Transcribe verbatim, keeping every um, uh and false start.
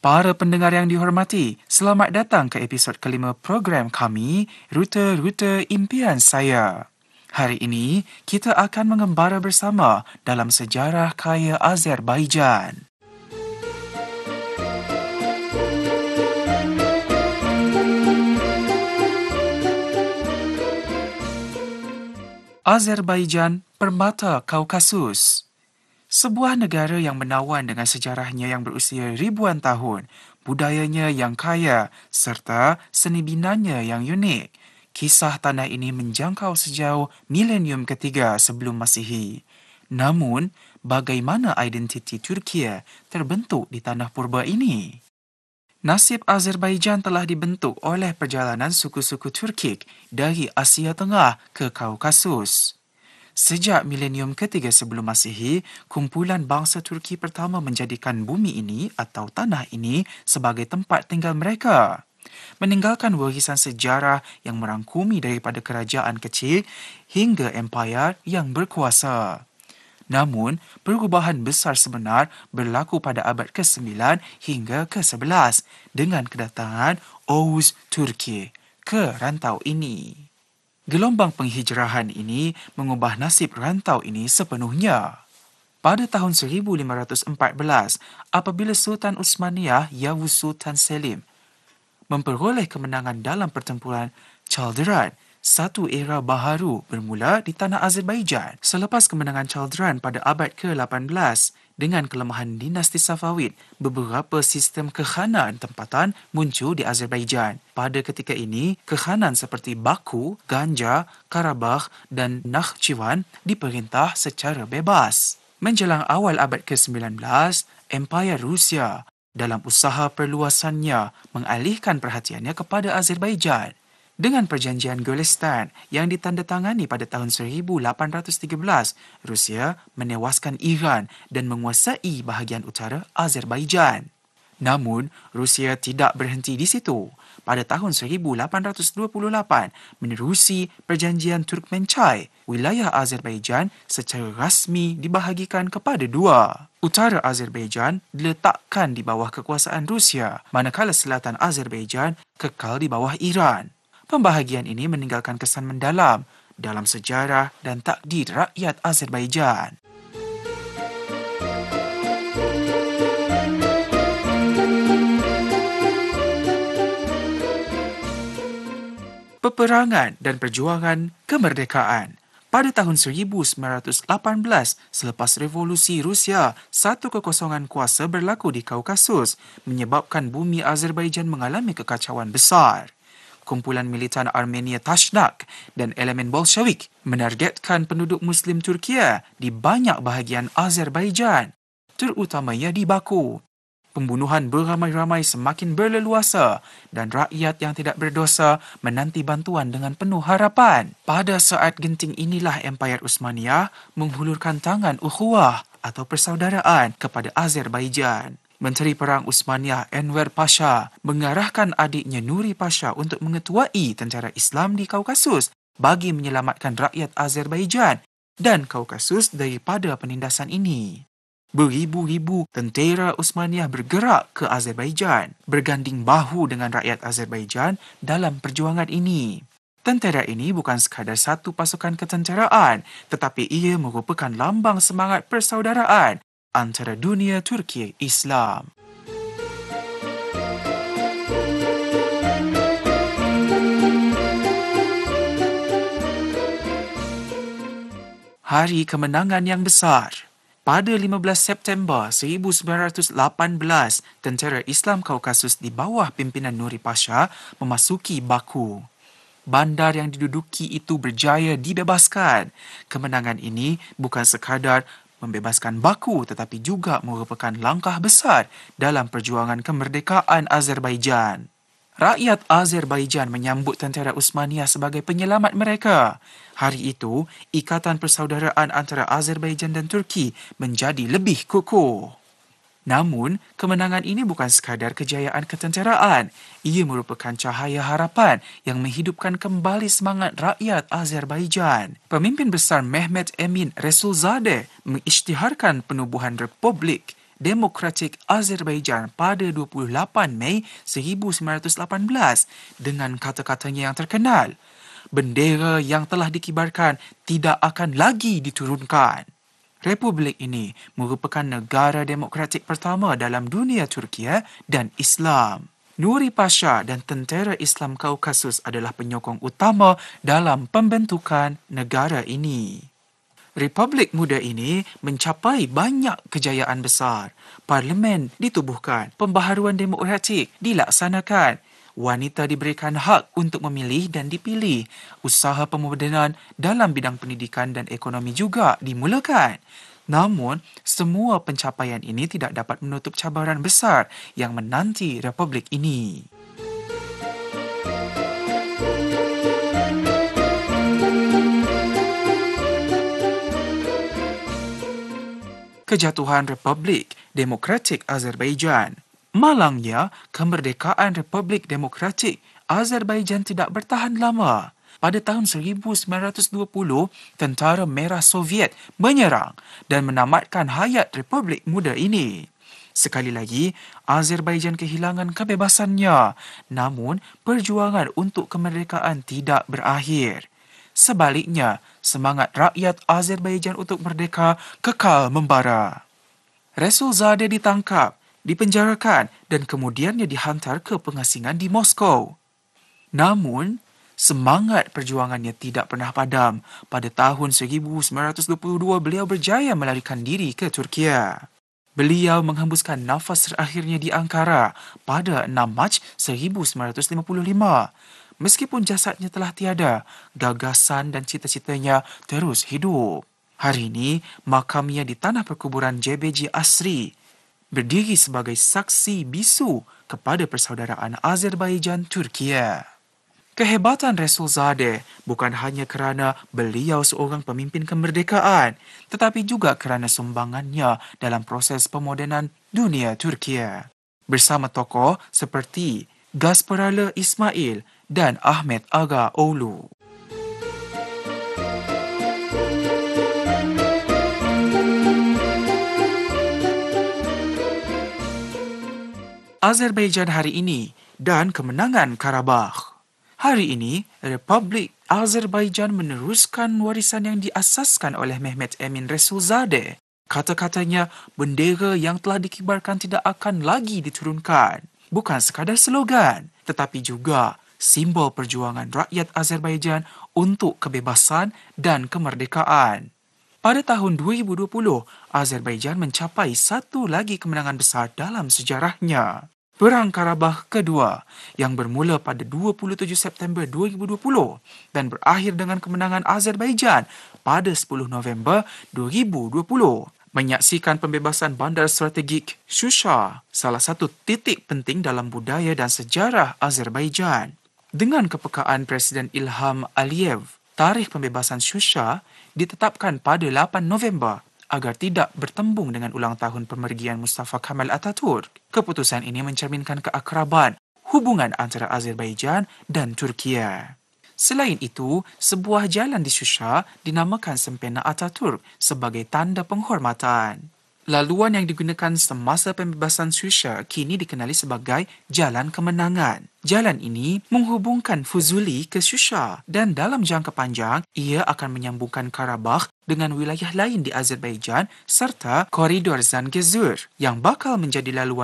Para pendengar yang dihormati, selamat datang ke episod kelima program kami, Rute-Rute Impian Saya. Hari ini, kita akan mengembara bersama dalam sejarah kaya Azerbaijan. Azerbaijan, Permata Kaukasus. Sebuah negara yang menawan dengan sejarahnya yang berusia ribuan tahun, budayanya yang kaya serta seni binanya yang unik. Kisah tanah ini menjangkau sejauh milenium ketiga sebelum Masihi. Namun, bagaimana identiti Turki terbentuk di tanah purba ini? Nasib Azerbaijan telah dibentuk oleh perjalanan suku-suku Turkik dari Asia Tengah ke Kaukasus. Sejak milenium ketiga sebelum Masihi, kumpulan bangsa Turki pertama menjadikan bumi ini atau tanah ini sebagai tempat tinggal mereka. Meninggalkan warisan sejarah yang merangkumi daripada kerajaan kecil hingga empayar yang berkuasa. Namun, perubahan besar sebenar berlaku pada abad kesembilan hingga kesebelas dengan kedatangan Oghuz Turki ke rantau ini. Gelombang penghijrahan ini mengubah nasib rantau ini sepenuhnya. Pada tahun seribu lima ratus empat belas, apabila Sultan Utsmaniyah Yavuz Sultan Selim memperoleh kemenangan dalam pertempuran Chaldiran, satu era baharu bermula di tanah Azerbaijan. Selepas kemenangan Chaldiran pada abad ke lapan belas, dengan kelemahan dinasti Safavid, beberapa sistem kekhanan tempatan muncul di Azerbaijan. Pada ketika ini, kekhanan seperti Baku, Ganja, Karabakh dan Nakhchivan diperintah secara bebas. Menjelang awal abad ke sembilan belas, Empayar Rusia dalam usaha perluasannya mengalihkan perhatiannya kepada Azerbaijan. Dengan perjanjian Golestan yang ditandatangani pada tahun seribu lapan ratus tiga belas, Rusia menewaskan Iran dan menguasai bahagian utara Azerbaijan. Namun, Rusia tidak berhenti di situ. Pada tahun seribu lapan ratus dua puluh lapan, menerusi perjanjian Turkmenchay, wilayah Azerbaijan secara rasmi dibahagikan kepada dua. Utara Azerbaijan diletakkan di bawah kekuasaan Rusia, manakala selatan Azerbaijan kekal di bawah Iran. Pembahagian ini meninggalkan kesan mendalam dalam sejarah dan takdir rakyat Azerbaijan. Peperangan dan perjuangan kemerdekaan. Pada tahun seribu sembilan ratus lapan belas, selepas revolusi Rusia, satu kekosongan kuasa berlaku di Kaukasus, menyebabkan bumi Azerbaijan mengalami kekacauan besar. Kumpulan militan Armenia Tashnak dan elemen Bolshevik menargetkan penduduk Muslim Turki di banyak bahagian Azerbaijan, terutamanya di Baku. Pembunuhan beramai-ramai semakin berleluasa dan rakyat yang tidak berdosa menanti bantuan dengan penuh harapan. Pada saat genting inilah Empayar Utsmaniyah menghulurkan tangan ukhuwah atau persaudaraan kepada Azerbaijan. Menteri Perang Utsmaniyah Enver Pasha mengarahkan adiknya Nuri Pasha untuk mengetuai tentera Islam di Kaukasus bagi menyelamatkan rakyat Azerbaijan dan Kaukasus daripada penindasan ini. Beribu-ribu tentera Utsmaniyah bergerak ke Azerbaijan, berganding bahu dengan rakyat Azerbaijan dalam perjuangan ini. Tentera ini bukan sekadar satu pasukan ketenteraan, tetapi ia merupakan lambang semangat persaudaraan antara dunia Turki Islam. Hari Kemenangan yang Besar. Pada lima belas September seribu sembilan ratus lapan belas, tentera Islam Kaukasus di bawah pimpinan Nuri Pasha memasuki Baku. Bandar yang diduduki itu berjaya dibebaskan. Kemenangan ini bukan sekadar membebaskan Baku tetapi juga merupakan langkah besar dalam perjuangan kemerdekaan Azerbaijan. Rakyat Azerbaijan menyambut tentera Utsmaniyah sebagai penyelamat mereka. Hari itu, ikatan persaudaraan antara Azerbaijan dan Turki menjadi lebih kukuh. Namun, kemenangan ini bukan sekadar kejayaan ketenteraan. Ia merupakan cahaya harapan yang menghidupkan kembali semangat rakyat Azerbaijan. Pemimpin besar Mehmet Emin Resulzadeh mengisytiharkan penubuhan republik Demokratik Azerbaijan pada dua puluh lapan Mei seribu sembilan ratus lapan belas dengan kata-katanya yang terkenal, bendera yang telah dikibarkan tidak akan lagi diturunkan. Republik ini merupakan negara demokratik pertama dalam dunia Turkiye dan Islam. Nuri Pasha dan Tentera Islam Kaukasus adalah penyokong utama dalam pembentukan negara ini. Republik muda ini mencapai banyak kejayaan besar. Parlimen ditubuhkan, pembaharuan demokratik dilaksanakan, wanita diberikan hak untuk memilih dan dipilih, usaha pemodenan dalam bidang pendidikan dan ekonomi juga dimulakan. Namun, semua pencapaian ini tidak dapat menutup cabaran besar yang menanti republik ini. Kejatuhan Republik Demokratik Azerbaijan. Malangnya, kemerdekaan Republik Demokratik Azerbaijan tidak bertahan lama. Pada tahun seribu sembilan ratus dua puluh, Tentara Merah Soviet menyerang dan menamatkan hayat Republik Muda ini. Sekali lagi, Azerbaijan kehilangan kebebasannya, namun perjuangan untuk kemerdekaan tidak berakhir. Sebaliknya, semangat rakyat Azerbaijan untuk merdeka kekal membara. Resulzadeh ditangkap, dipenjarakan dan kemudiannya dihantar ke pengasingan di Moskow. Namun, semangat perjuangannya tidak pernah padam. Pada tahun seribu sembilan ratus dua puluh dua, beliau berjaya melarikan diri ke Turkiye. Beliau menghembuskan nafas terakhirnya di Ankara pada enam Mac seribu sembilan ratus lima puluh lima. Meskipun jasadnya telah tiada, gagasan dan cita-citanya terus hidup. Hari ini, makamnya di tanah perkuburan J B J Asri berdiri sebagai saksi bisu kepada persaudaraan Azerbaijan-Turkiye. Kehebatan Resulzadeh bukan hanya kerana beliau seorang pemimpin kemerdekaan, tetapi juga kerana sumbangannya dalam proses pemodenan dunia Turkiye. Bersama tokoh seperti Gasparale Ismail dan Ahmet Aga Oğlu. Azerbaijan hari ini dan kemenangan Karabakh. Hari ini, Republik Azerbaijan meneruskan warisan yang diasaskan oleh Mehmet Emin Resulzadeh. Kata-katanya, bendera yang telah dikibarkan tidak akan lagi diturunkan. Bukan sekadar slogan, tetapi juga simbol perjuangan rakyat Azerbaijan untuk kebebasan dan kemerdekaan. Pada tahun dua ribu dua puluh, Azerbaijan mencapai satu lagi kemenangan besar dalam sejarahnya. Perang Karabakh kedua yang bermula pada dua puluh tujuh September dua ribu dua puluh dan berakhir dengan kemenangan Azerbaijan pada sepuluh November dua ribu dua puluh. Menyaksikan pembebasan bandar strategik Shusha, salah satu titik penting dalam budaya dan sejarah Azerbaijan. Dengan kepekaan Presiden Ilham Aliyev, tarikh pembebasan Shusha ditetapkan pada lapan November agar tidak bertembung dengan ulang tahun pemergian Mustafa Kemal Atatürk. Keputusan ini mencerminkan keakraban hubungan antara Azerbaijan dan Turkiye. Selain itu, sebuah jalan di Shusha dinamakan Sempena Atatürk sebagai tanda penghormatan. Laluan yang digunakan semasa pembebasan Shusha kini dikenali sebagai Jalan Kemenangan. Jalan ini menghubungkan Fuzuli ke Shusha dan dalam jangka panjang, ia akan menyambungkan Karabakh dengan wilayah lain di Azerbaijan serta koridor Zangezur yang bakal menjadi laluan